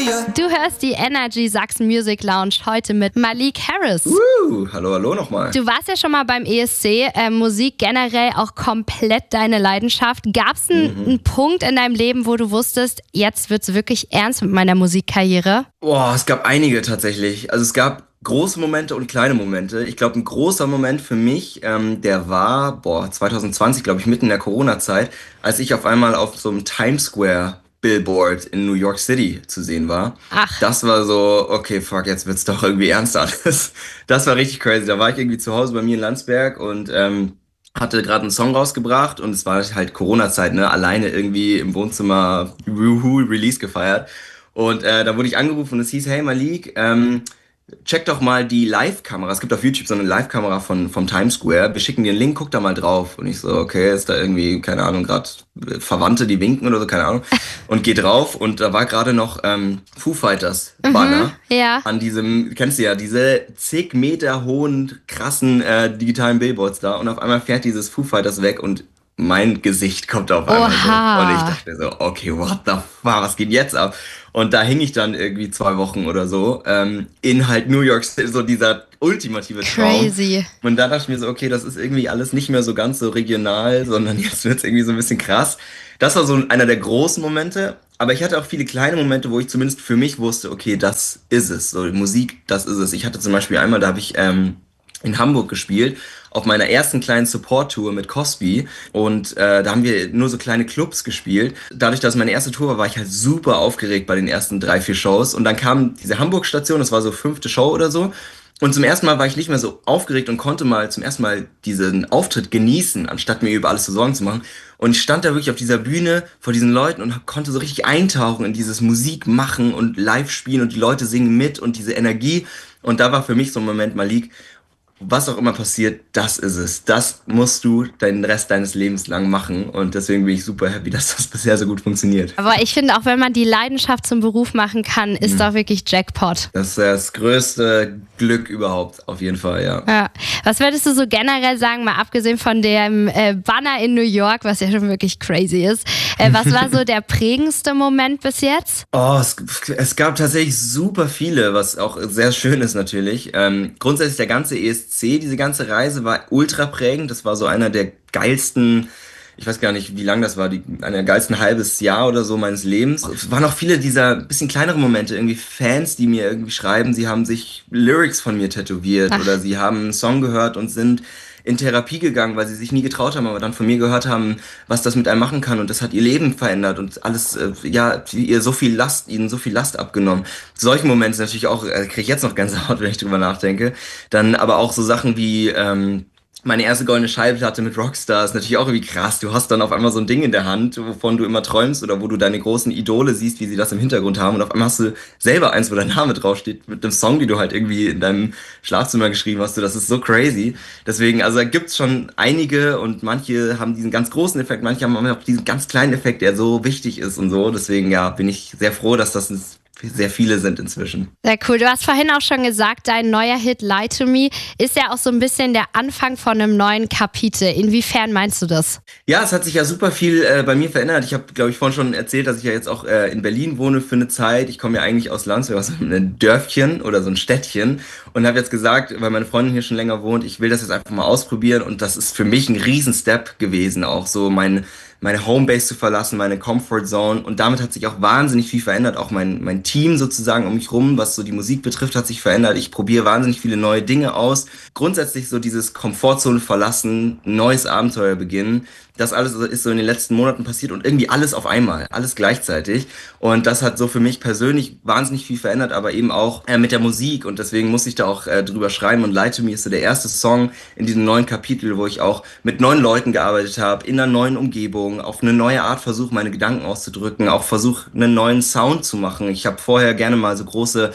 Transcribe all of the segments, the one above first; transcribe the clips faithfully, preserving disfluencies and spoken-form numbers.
Du hörst die Energy Sachsen Music Lounge heute mit Malik Harris. Uh, hallo, hallo nochmal. Du warst ja schon mal beim E S C, äh, Musik generell auch komplett deine Leidenschaft. Gab es einen, mhm. einen Punkt in deinem Leben, wo du wusstest, jetzt wird's wirklich ernst mit meiner Musikkarriere? Boah, es gab einige tatsächlich. Also es gab große Momente und kleine Momente. Ich glaube, ein großer Moment für mich, ähm, der war, boah, zwanzig zwanzig, glaube ich, mitten in der Corona-Zeit, als ich auf einmal auf so einem Times Square Billboard in New York City zu sehen war. Ach. Das war so, okay, fuck, jetzt wird's doch irgendwie ernst alles. Das war richtig crazy. Da war ich irgendwie zu Hause bei mir in Landsberg und ähm, hatte gerade einen Song rausgebracht und es war halt Corona-Zeit, ne, alleine irgendwie im Wohnzimmer Woohoo Release gefeiert. Und äh, da wurde ich angerufen und es hieß, hey Malik, ähm, check doch mal die Live-Kamera. Es gibt auf YouTube so eine Live-Kamera von vom Times Square. Wir schicken dir einen Link, guck da mal drauf. Und ich so, okay, ist da irgendwie, keine Ahnung, gerade Verwandte, die winken oder so, keine Ahnung. Und geh drauf und da war gerade noch ähm, Foo Fighters Banner. Mhm, ja. An diesem, kennst du ja, diese zig Meter hohen, krassen äh, digitalen Billboards da. Und auf einmal fährt dieses Foo Fighters weg und mein Gesicht kommt auf einmal Oha. so. Und ich dachte so, okay, what the fuck, was geht jetzt ab? Und da hing ich dann irgendwie zwei Wochen oder so ähm, in halt New York City, so dieser ultimative Traum. Crazy. Und da dachte ich mir so, okay, das ist irgendwie alles nicht mehr so ganz so regional, sondern jetzt wird's irgendwie so ein bisschen krass. Das war so einer der großen Momente. Aber ich hatte auch viele kleine Momente, wo ich zumindest für mich wusste, okay, das ist es. So Musik, das ist es. Ich hatte zum Beispiel einmal, da habe ich ähm, in Hamburg gespielt, auf meiner ersten kleinen Support-Tour mit Cosby und äh, da haben wir nur so kleine Clubs gespielt. Dadurch, dass es meine erste Tour war, war ich halt super aufgeregt bei den ersten drei, vier Shows und dann kam diese Hamburg-Station, das war so fünfte Show oder so und zum ersten Mal war ich nicht mehr so aufgeregt und konnte mal zum ersten Mal diesen Auftritt genießen, anstatt mir über alles so Sorgen zu machen. Und ich stand da wirklich auf dieser Bühne vor diesen Leuten und konnte so richtig eintauchen in dieses Musik machen und live spielen und die Leute singen mit und diese Energie. Und da war für mich so ein Moment, Malik, was auch immer passiert, das ist es. Das musst du den Rest deines Lebens lang machen. Und deswegen bin ich super happy, dass das bisher so gut funktioniert. Aber ich finde, auch wenn man die Leidenschaft zum Beruf machen kann, ist mhm. doch wirklich Jackpot. Das ist das größte Glück überhaupt, auf jeden Fall, ja. ja. Was würdest du so generell sagen, mal abgesehen von dem äh, Banner in New York, was ja schon wirklich crazy ist, äh, was war so der prägendste Moment bis jetzt? Oh, es, es gab tatsächlich super viele, was auch sehr schön ist natürlich. Ähm, grundsätzlich der ganze E S C, diese ganze Reise war ultra prägend. Das war so einer der geilsten, ich weiß gar nicht, wie lang das war, die, einer der geilsten halbes Jahr oder so meines Lebens. Es waren auch viele dieser bisschen kleinere Momente, irgendwie Fans, die mir irgendwie schreiben, sie haben sich Lyrics von mir tätowiert Ach. oder sie haben einen Song gehört und sind in Therapie gegangen, weil sie sich nie getraut haben, aber dann von mir gehört haben, was das mit einem machen kann und das hat ihr Leben verändert und alles, äh, ja, ihr so viel Last, ihnen so viel Last abgenommen. Solche Momente sind natürlich auch, äh, kriege ich jetzt noch Gänsehaut, wenn ich drüber nachdenke. Dann aber auch so Sachen wie, ähm, meine erste goldene Schallplatte mit Rockstar ist natürlich auch irgendwie krass. Du hast dann auf einmal so ein Ding in der Hand, wovon du immer träumst oder wo du deine großen Idole siehst, wie sie das im Hintergrund haben und auf einmal hast du selber eins, wo dein Name draufsteht, mit einem Song, den du halt irgendwie in deinem Schlafzimmer geschrieben hast. Das ist so crazy. Deswegen, also da gibt's schon einige und manche haben diesen ganz großen Effekt, manche haben auch diesen ganz kleinen Effekt, der so wichtig ist und so. Deswegen, ja, bin ich sehr froh, dass das ein sehr viele sind inzwischen. Sehr cool. Du hast vorhin auch schon gesagt, dein neuer Hit Lie to Me ist ja auch so ein bisschen der Anfang von einem neuen Kapitel. Inwiefern meinst du das? Ja, es hat sich ja super viel äh, bei mir verändert. Ich habe, glaube ich, vorhin schon erzählt, dass ich ja jetzt auch äh, in Berlin wohne für eine Zeit. Ich komme ja eigentlich aus Landsberg, aus einem Dörfchen oder so ein Städtchen und habe jetzt gesagt, weil meine Freundin hier schon länger wohnt, ich will das jetzt einfach mal ausprobieren und das ist für mich ein Riesen-Step gewesen, auch so mein meine Homebase zu verlassen, meine Comfort Zone und damit hat sich auch wahnsinnig viel verändert, auch mein mein Team sozusagen um mich rum, was so die Musik betrifft, hat sich verändert. Ich probiere wahnsinnig viele neue Dinge aus. Grundsätzlich so dieses Komfortzone verlassen, neues Abenteuer beginnen. Das alles ist so in den letzten Monaten passiert und irgendwie alles auf einmal, alles gleichzeitig. Und das hat so für mich persönlich wahnsinnig viel verändert, aber eben auch äh, mit der Musik. Und deswegen muss ich da auch äh, drüber schreiben. Und Lie to Me ist so der erste Song in diesem neuen Kapitel, wo ich auch mit neuen Leuten gearbeitet habe, in einer neuen Umgebung, auf eine neue Art versuche, meine Gedanken auszudrücken, auch versuche, einen neuen Sound zu machen. Ich habe vorher gerne mal so große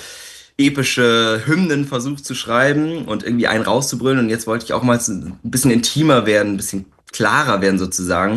epische Hymnen versucht zu schreiben und irgendwie einen rauszubrüllen. Und jetzt wollte ich auch mal so ein bisschen intimer werden, ein bisschen klarer werden sozusagen.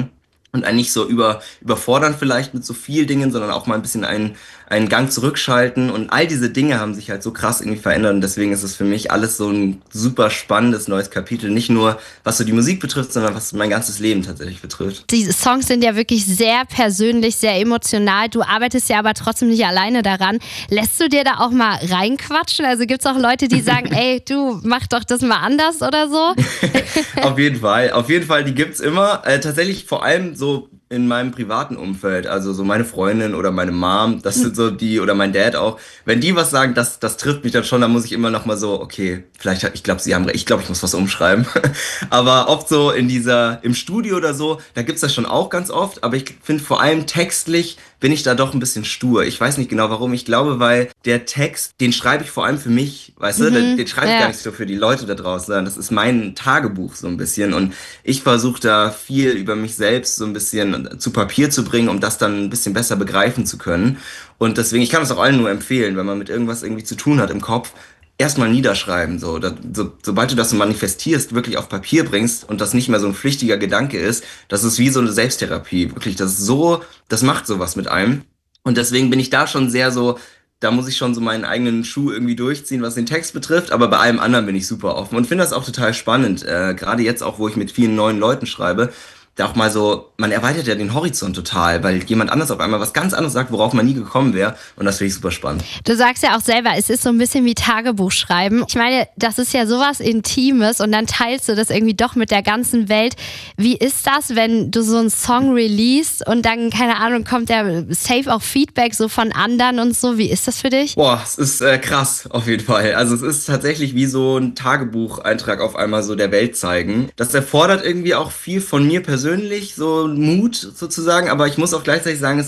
und einen nicht so über, überfordern vielleicht mit so viel Dingen, sondern auch mal ein bisschen einen, einen Gang zurückschalten. Und all diese Dinge haben sich halt so krass irgendwie verändert. Und deswegen ist es für mich alles so ein super spannendes neues Kapitel. Nicht nur, was so die Musik betrifft, sondern was mein ganzes Leben tatsächlich betrifft. Die Songs sind ja wirklich sehr persönlich, sehr emotional. Du arbeitest ja aber trotzdem nicht alleine daran. Lässt du dir da auch mal reinquatschen? Also gibt es auch Leute, die sagen, ey, du, mach doch das mal anders oder so? Auf jeden Fall, auf jeden Fall, die gibt's immer. Äh, tatsächlich vor allem so in meinem privaten Umfeld, also so meine Freundin oder meine Mom, das sind so die, oder mein Dad auch. Wenn die was sagen, das, das trifft mich dann schon, dann muss ich immer noch mal so, okay, vielleicht, hat- ich glaube, sie haben recht, ich glaube, ich muss was umschreiben. Aber oft so in dieser, im Studio oder so, da gibt's das schon auch ganz oft, aber ich finde vor allem textlich bin ich da doch ein bisschen stur. Ich weiß nicht genau warum. Ich glaube, weil der Text, den schreibe ich vor allem für mich, weißt du, den, Mhm, den schreibe ich ja. gar nicht so für die Leute da draußen, sondern das ist mein Tagebuch so ein bisschen und ich versuche da viel über mich selbst so ein bisschen zu Papier zu bringen, um das dann ein bisschen besser begreifen zu können. Und deswegen, ich kann es auch allen nur empfehlen, wenn man mit irgendwas irgendwie zu tun hat im Kopf, erstmal niederschreiben. So. Da, so, sobald du das so manifestierst, wirklich auf Papier bringst und das nicht mehr so ein flüchtiger Gedanke ist, das ist wie so eine Selbsttherapie. Wirklich, das ist so, das macht sowas mit einem. Und deswegen bin ich da schon sehr so, da muss ich schon so meinen eigenen Schuh irgendwie durchziehen, was den Text betrifft, aber bei allem anderen bin ich super offen und finde das auch total spannend. Äh, gerade jetzt auch, wo ich mit vielen neuen Leuten schreibe, da auch mal so, man erweitert ja den Horizont total, weil jemand anders auf einmal was ganz anderes sagt, worauf man nie gekommen wäre. Und das finde ich super spannend. Du sagst ja auch selber, es ist so ein bisschen wie Tagebuch schreiben. Ich meine, das ist ja sowas Intimes und dann teilst du das irgendwie doch mit der ganzen Welt. Wie ist das, wenn du so einen Song release und dann, keine Ahnung, kommt der safe auch Feedback so von anderen und so? Wie ist das für dich? Boah, es ist äh, krass, auf jeden Fall. Also es ist tatsächlich wie so ein Tagebucheintrag auf einmal so der Welt zeigen. Das erfordert irgendwie auch viel von mir persönlich, so Mut sozusagen, aber ich muss auch gleichzeitig sagen, es